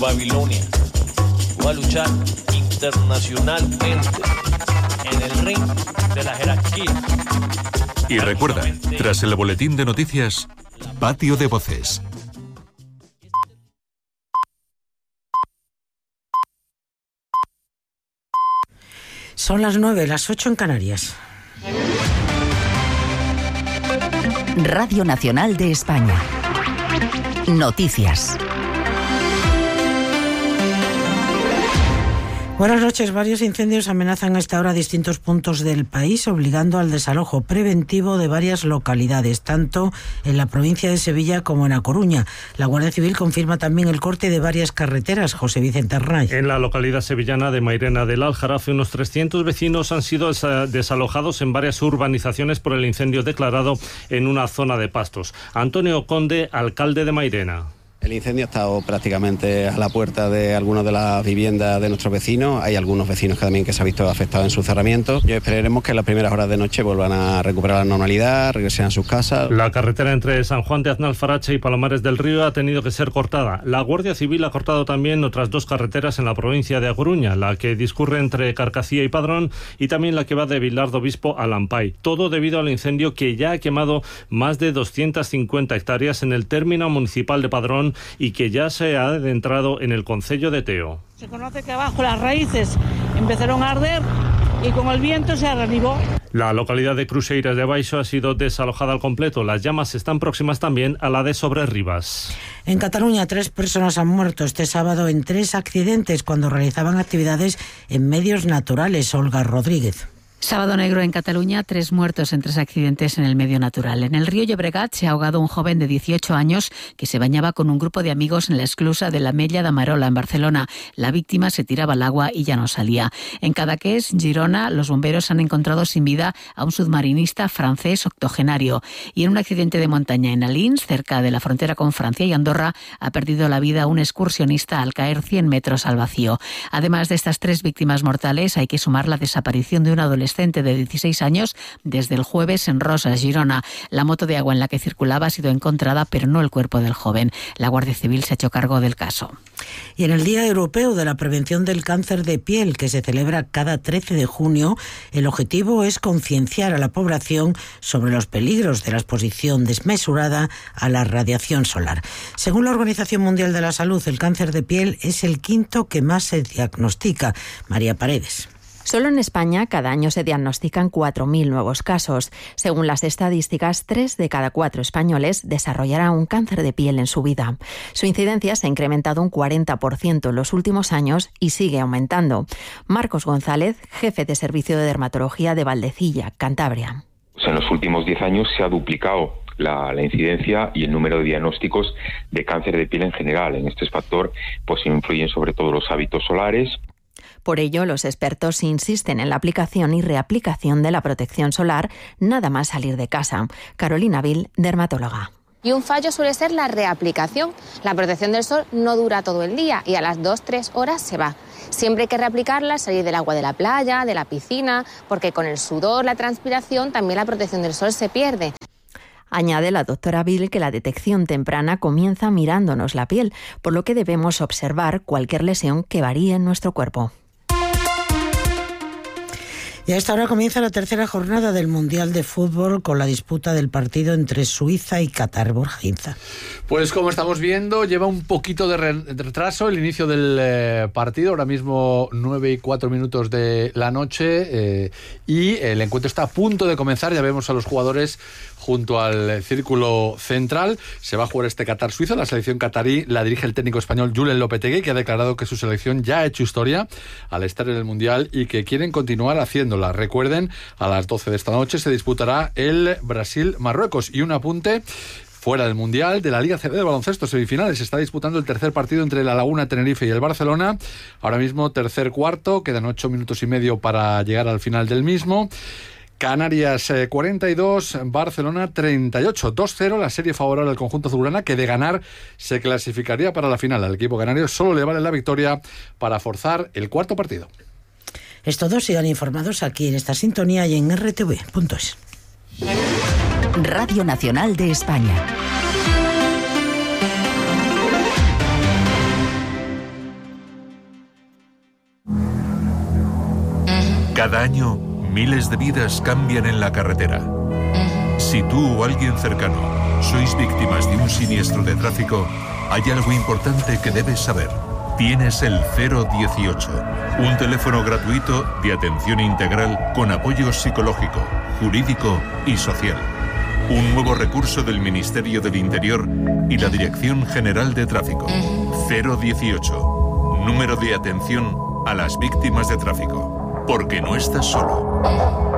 Babilonia. Va a luchar internacionalmente en el ring de la jerarquía. Y recuerda, tras el boletín de noticias, Patio de Voces. Son las 9, las 8 en Canarias. Radio Nacional de España. Noticias. Buenas noches. Varios incendios amenazan a esta hora distintos puntos del país, obligando al desalojo preventivo de varias localidades, tanto en la provincia de Sevilla como en A Coruña. La Guardia Civil confirma también el corte de varias carreteras. José Vicente Arnaiz. En la localidad sevillana de Mairena del Aljarafe, unos 300 vecinos han sido desalojados en varias urbanizaciones por el incendio declarado en una zona de pastos. Antonio Conde, alcalde de Mairena. El incendio ha estado prácticamente a la puerta de algunas de las viviendas de nuestros vecinos. Hay algunos vecinos que también se han visto afectados en su cerramiento. Y esperaremos que en las primeras horas de noche vuelvan a recuperar la normalidad, regresen a sus casas. La carretera entre San Juan de Aznalfarache y Palomares del Río ha tenido que ser cortada. La Guardia Civil ha cortado también otras dos carreteras en la provincia de A Coruña, la que discurre entre Carcacía y Padrón y también la que va de Vilar do Bispo a Lampay. Todo debido al incendio que ya ha quemado más de 250 hectáreas en el término municipal de Padrón y que ya se ha adentrado en el concello de Teo. Se conoce que abajo las raíces empezaron a arder y con el viento se reanimó. La localidad de Cruxeiras de Baixo ha sido desalojada al completo. Las llamas están próximas también a la de Sobrerribas. En Cataluña, 3 personas han muerto este sábado en 3 accidentes cuando realizaban actividades en medios naturales. Olga Rodríguez. Sábado negro en Cataluña, 3 muertos en 3 accidentes en el medio natural. En el río Llobregat se ha ahogado un joven de 18 años que se bañaba con un grupo de amigos en la esclusa de la Mella de Marola, en Barcelona. La víctima se tiraba al agua y ya no salía. En Cadaqués, Girona, los bomberos han encontrado sin vida a un submarinista francés octogenario. Y en un accidente de montaña en Alins, cerca de la frontera con Francia y Andorra, ha perdido la vida un excursionista al caer 100 metros al vacío. Además de estas 3 víctimas mortales, hay que sumar la desaparición de un adolescente de 16 años desde el jueves en Rosas, Girona. La moto de agua en la que circulaba ha sido encontrada, pero no el cuerpo del joven. La Guardia Civil se ha hecho cargo del caso. Y en el Día Europeo de la Prevención del Cáncer de Piel, que se celebra cada 13 de junio, el objetivo es concienciar a la población sobre los peligros de la exposición desmesurada a la radiación solar. Según la Organización Mundial de la Salud, el cáncer de piel es el 5º que más se diagnostica. María Paredes. Solo en España cada año se diagnostican 4.000 nuevos casos. Según las estadísticas, 3 de cada 4 españoles desarrollarán un cáncer de piel en su vida. Su incidencia se ha incrementado un 40% en los últimos años y sigue aumentando. Marcos González, jefe de Servicio de Dermatología de Valdecilla, Cantabria. En los últimos 10 años se ha duplicado la incidencia y el número de diagnósticos de cáncer de piel en general. En este factor pues influyen sobre todo los hábitos solares. Por ello, los expertos insisten en la aplicación y reaplicación de la protección solar nada más salir de casa. Carolina Vil, dermatóloga. Y un fallo suele ser la reaplicación. La protección del sol no dura todo el día y a las 2-3 horas se va. Siempre hay que reaplicarla al salir del agua de la playa, de la piscina, porque con el sudor, la transpiración, también la protección del sol se pierde. Añade la doctora Bill que la detección temprana comienza mirándonos la piel, por lo que debemos observar cualquier lesión que varíe en nuestro cuerpo. Y a esta hora comienza la tercera jornada del Mundial de Fútbol con la disputa del partido entre Suiza y Qatar. Borja Ginza. Pues como estamos viendo, lleva un poquito de retraso el inicio del partido. Ahora mismo 9:04 de la noche y el encuentro está a punto de comenzar. Ya vemos a los jugadores junto al círculo central. Se va a jugar este Qatar-Suiza. La selección qatarí la dirige el técnico español Julen Lopetegui, que ha declarado que su selección ya ha hecho historia al estar en el Mundial y que quieren continuar haciéndola. Recuerden, a las 12 de esta noche se disputará el Brasil-Marruecos. Y un apunte: fuera del Mundial, de la Liga CB de baloncesto, semifinales, se está disputando el tercer partido entre la Laguna Tenerife y el Barcelona. Ahora mismo tercer cuarto, quedan 8 minutos y medio para llegar al final del mismo. Canarias 42, Barcelona 38, 2-0, la serie favorable al conjunto azulgrana, que de ganar se clasificaría para la final. Al equipo canario solo le vale la victoria para forzar el cuarto partido. Estos dos sigan informados aquí en esta sintonía y en rtv.es. Radio Nacional de España. Cada año, miles de vidas cambian en la carretera. Si tú o alguien cercano sois víctimas de un siniestro de tráfico, hay algo importante que debes saber. Tienes el 018, un teléfono gratuito de atención integral con apoyo psicológico, jurídico y social. Un nuevo recurso del Ministerio del Interior y la Dirección General de Tráfico. 018, número de atención a las víctimas de tráfico. Porque no estás solo.